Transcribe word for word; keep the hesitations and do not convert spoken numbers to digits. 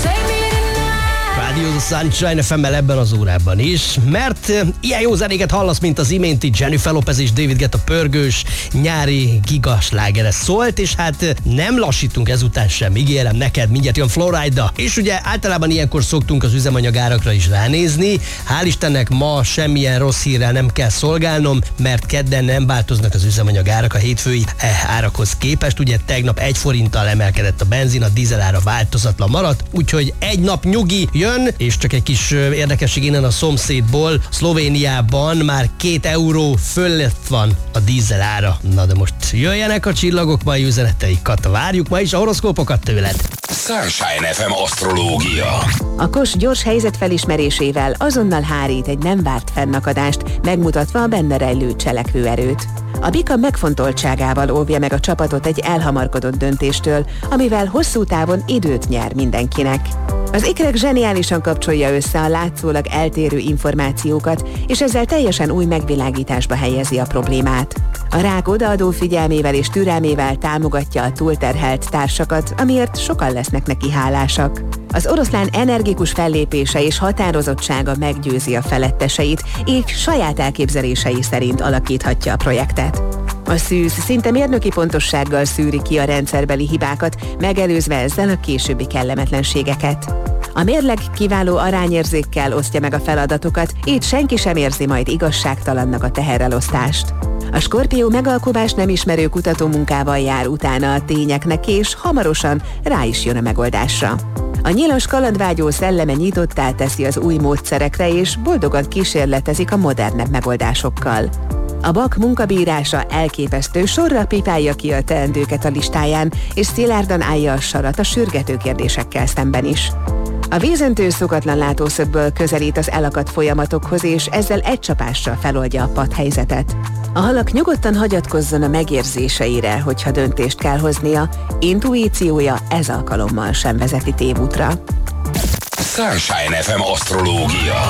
Radio Sunshine ef em-mel ebben az órában is, mert ilyen jó zenéket hallasz, mint az iménti Jennifer Lopez és David Guetta pörgős nyári gigaslágere szólt, és hát nem lassítunk ezután sem, ígérem neked, mindjárt jön Florida. És ugye általában ilyenkor szoktunk az üzemanyagárakra is ránézni, hál' Istennek ma semmilyen rossz hírrel nem kell szolgálnom, mert kedden nem változnak az üzemanyagárak a hétfői árakhoz képest, ugye tegnap egy forinttal emelkedett a benzin, a dízelára változatlan maradt, úgyhogy egy nap nyugi jön, és csak egy kis érdekesség innen a szomszédból, Szlovéniában már két euró fölött van a dízel ára. Na de most jöjjenek a csillagok mai üzeneteik, Kata, várjuk ma is a horoszkópokat tőled. Sunshine ef em asztrológia. A Kos gyors helyzet felismerésével azonnal hárít egy nem várt fennakadást, megmutatva a benne rejlő cselekvőerőt. A Bika megfontoltságával óvja meg a csapatot egy elhamarkodott döntéstől, amivel hosszú távon időt nyer mindenkinek. Az ikrek zseniálisan kapcsolja össze a látszólag eltérő információkat, és ezzel teljesen új megvilágításba helyezi a problémát. A rák odaadó figyelmével és türelmével támogatja a túlterhelt társakat, amiért sokan lesznek neki hálásak. Az oroszlán energikus fellépése és határozottsága meggyőzi a feletteseit, így saját elképzelései szerint alakíthatja a projektet. A szűz szinte mérnöki pontossággal szűri ki a rendszerbeli hibákat, megelőzve ezzel a későbbi kellemetlenségeket. A mérleg kiváló arányérzékkel osztja meg a feladatokat, így senki sem érzi majd igazságtalannak a teherelosztást. A Skorpió megalkuvást nem ismerő kutatómunkával jár utána a tényeknek, és hamarosan rá is jön a megoldásra. A nyilas kalandvágyó szelleme nyitottá teszi az új módszerekre, és boldogan kísérletezik a modernebb megoldásokkal. A Bak munkabírása elképesztő, sorra pipálja ki a teendőket a listáján, és szilárdan állja a sarat a sürgető kérdésekkel szemben is. A vízöntő szokatlan látószögből közelít az elakadt folyamatokhoz, és ezzel egy csapással feloldja a padhelyzetet. A halak nyugodtan hagyatkozzon a megérzéseire, hogyha döntést kell hoznia, intuíciója ez alkalommal sem vezeti tévútra. Sunshine ef em asztrológia.